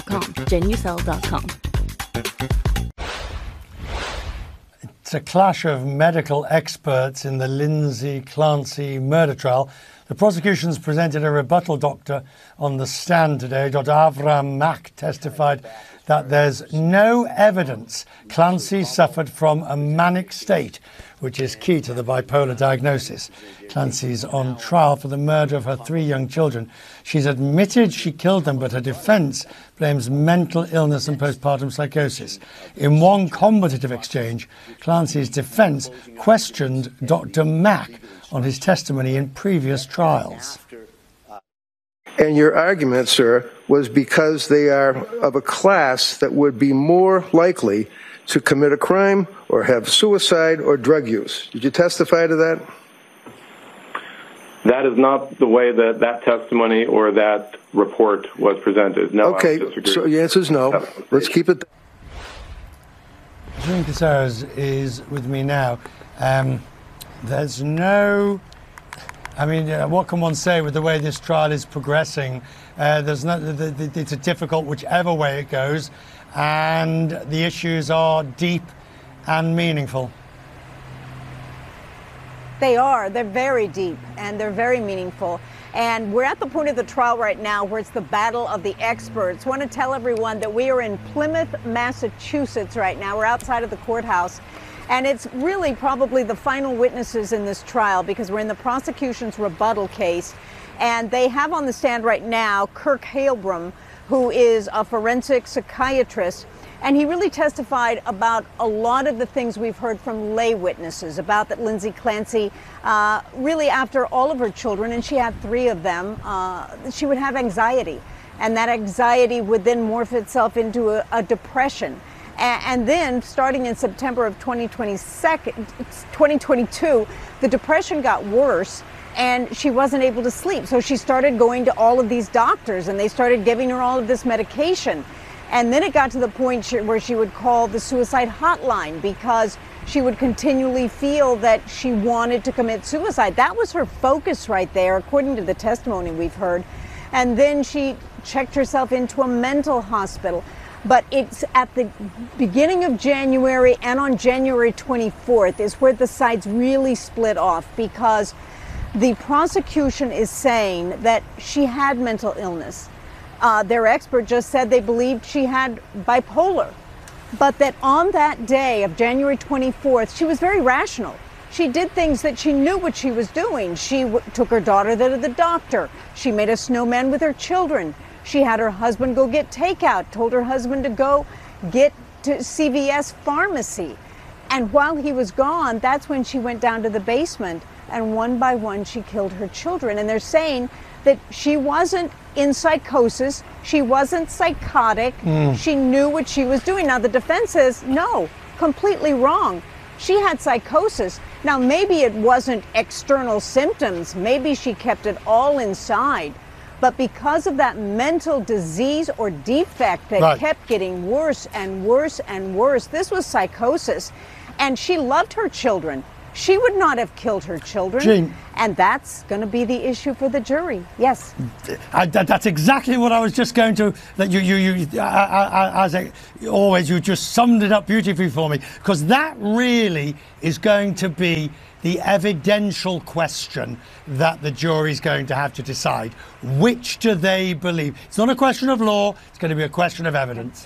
JenUcell.com. JenUcell.com. It's a clash of medical experts in the Lindsay Clancy murder trial. The prosecution's presented a rebuttal doctor on the stand today. Dr. Avram Mack testified that there's no evidence Clancy suffered from a manic state, which is key to the bipolar diagnosis. Clancy's on trial for the murder of her 3 young children. She's admitted she killed them, but her defence blames mental illness and postpartum psychosis. In one combative exchange, Clancy's defence questioned Dr. Mack on his testimony in previous trials. And your argument, sir, was because they are of a class that would be more likely to commit a crime or have suicide or drug use. Did you testify to that? That is not the way that testimony or that report was presented. No. Okay, so the answer is no. Let's keep it. Jean Caceres is with me now. There's no... I mean, what can one say with the way this trial is progressing? It's a difficult whichever way it goes, and the issues are deep and meaningful. They are. They're very deep and they're very meaningful. And we're at the point of the trial right now where it's the battle of the experts. I want to tell everyone that we are in Plymouth, Massachusetts right now. We're outside of the courthouse. And it's really probably the final witnesses in this trial because we're in the prosecution's rebuttal case. And they have on the stand right now Kirk Halebrum, who is a forensic psychiatrist. And he really testified about a lot of the things we've heard from lay witnesses about that Lindsay Clancy, really after all of her children, and she had 3 of them, she would have anxiety. And that anxiety would then morph itself into a depression. And then, starting in September of 2022, the depression got worse and she wasn't able to sleep. So she started going to all of these doctors and they started giving her all of this medication. And then it got to the point where she would call the suicide hotline because she would continually feel that she wanted to commit suicide. That was her focus right there, according to the testimony we've heard. And then she checked herself into a mental hospital. But it's at the beginning of January and on January 24th is where the sides really split off because the prosecution is saying that she had mental illness. Their expert just said they believed she had bipolar, but that on that day of January 24th, she was very rational. She did things that she knew what she was doing. She took her daughter to the doctor. She made a snowman with her children. She had her husband go get takeout, told her husband to go get to CVS pharmacy. And while he was gone, that's when she went down to the basement and one by one she killed her children. And they're saying that she wasn't in psychosis, she wasn't psychotic, she knew what she was doing. Now the defense says, no, completely wrong. She had psychosis. Now maybe it wasn't external symptoms, maybe she kept it all inside. But because of that mental disease or defect that kept getting worse and worse and worse, this was psychosis. And she loved her children. She would not have killed her children. Jean, and that's going to be the issue for the jury. Yes. That's exactly what I was just going to, that always, you just summed it up beautifully for me. Because that really is going to be the evidential question that the jury is going to have to decide. Which do they believe? It's not a question of law, it's going to be a question of evidence.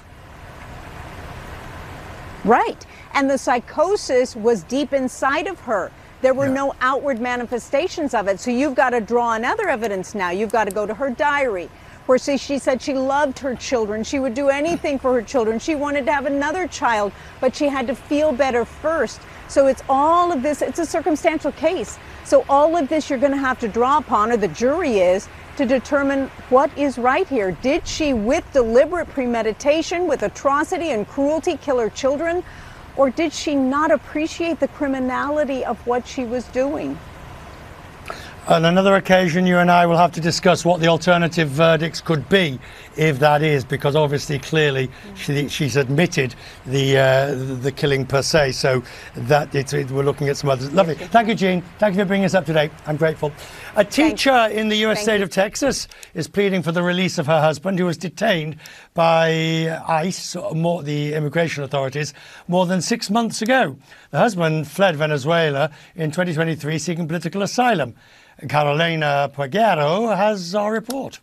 Right. And the psychosis was deep inside of her. There were no outward manifestations of it. So you've got to draw on other evidence now. You've got to go to her diary, where she said she loved her children. She would do anything for her children. She wanted to have another child, but she had to feel better first. So it's all of this, it's a circumstantial case. So all of this you're going to have to draw upon, or the jury is, to determine what is right here. Did she, with deliberate premeditation, with atrocity and cruelty, kill her children? Or did she not appreciate the criminality of what she was doing? On another occasion, you and I will have to discuss what the alternative verdicts could be, if that is, because obviously, clearly, she's admitted the killing per se. So that we're looking at some others. Lovely. Thank you, Jean. Thank you for bringing us up to date. I'm grateful. A teacher in the U.S. state of Texas is pleading for the release of her husband, who was detained by ICE, the immigration authorities, more than 6 months ago. The husband fled Venezuela in 2023 seeking political asylum. Carolina Peguero has our report.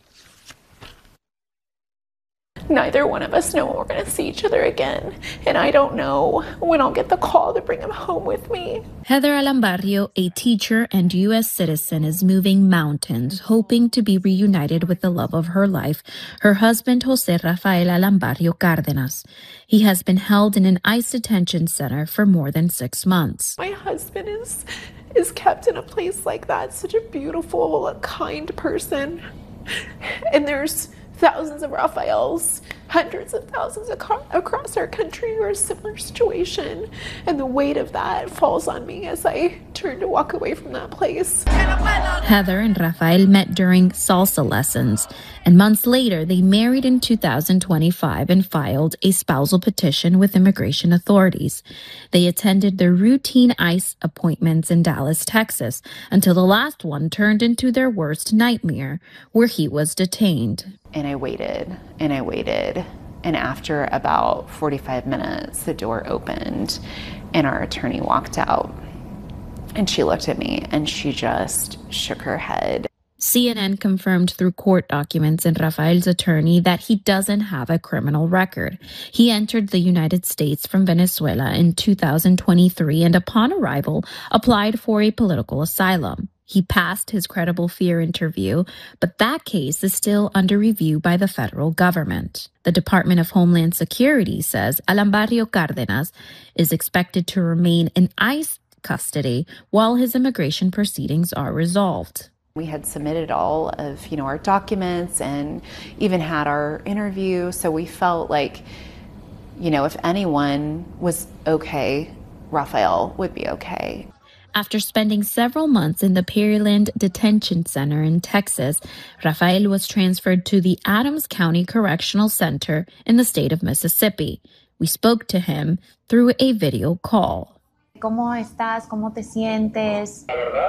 Neither one of us know when we're going to see each other again, and I don't know when I'll get the call to bring him home with me. Heather Alambarrio, a teacher and U.S. citizen, is moving mountains, hoping to be reunited with the love of her life, her husband, Jose Rafael Alambarrio Cárdenas. He has been held in an ICE detention center for more than 6 months. My husband is kept in a place like that, such a beautiful, kind person, and there's thousands of Rafaels, hundreds of thousands across our country who are in a similar situation. And the weight of that falls on me as I turn to walk away from that place. Heather and Rafael met during salsa lessons, and months later they married in 2025 and filed a spousal petition with immigration authorities. They attended their routine ICE appointments in Dallas, Texas, until the last one turned into their worst nightmare, where he was detained. And I waited, and I waited. And after about 45 minutes, the door opened and our attorney walked out. And she looked at me and she just shook her head. CNN confirmed through court documents and Rafael's attorney that he doesn't have a criminal record. He entered the United States from Venezuela in 2023 and upon arrival applied for a political asylum. He passed his credible fear interview, but that case is still under review by the federal government. The Department of Homeland Security says Alambarrio Cárdenas is expected to remain in ICE custody while his immigration proceedings are resolved. We had submitted all of, our documents and even had our interview, so we felt like, if anyone was okay, Rafael would be okay. After spending several months in the Pearland Detention Center in Texas, Rafael was transferred to the Adams County Correctional Center in the state of Mississippi. We spoke to him through a video call. ¿Cómo estás? ¿Cómo te sientes?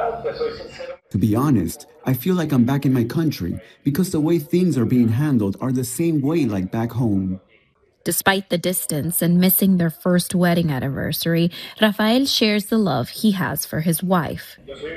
To be honest, I feel like I'm back in my country because the way things are being handled are the same way like back home. Despite the distance and missing their first wedding anniversary, Rafael shares the love he has for his wife.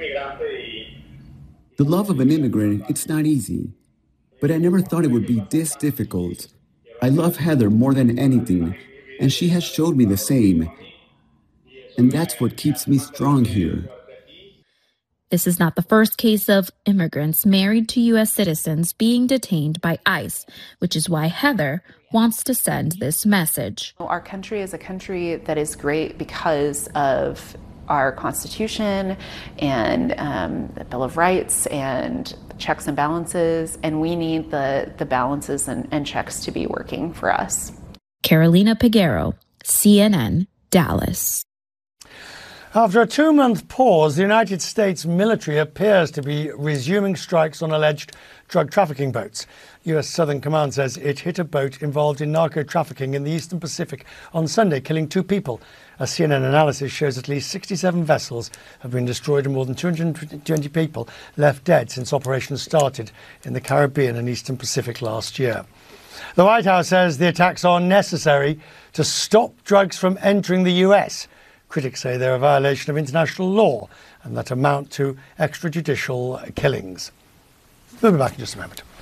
The love of an immigrant, it's not easy. But I never thought it would be this difficult. I love Heather more than anything, and she has showed me the same. And that's what keeps me strong here. This is not the first case of immigrants married to U.S. citizens being detained by ICE, which is why Heather wants to send this message. Our country is a country that is great because of our Constitution and the Bill of Rights and checks and balances, and we need the balances and checks to be working for us. Carolina Peguero, CNN, Dallas. After a 2-month pause, the United States military appears to be resuming strikes on alleged drug trafficking boats. U.S. Southern Command says it hit a boat involved in narco-trafficking in the Eastern Pacific on Sunday, killing 2 people. A CNN analysis shows at least 67 vessels have been destroyed and more than 220 people left dead since operations started in the Caribbean and Eastern Pacific last year. The White House says the attacks are necessary to stop drugs from entering the U.S. Critics say they're a violation of international law and that amount to extrajudicial killings. We'll be back in just a moment.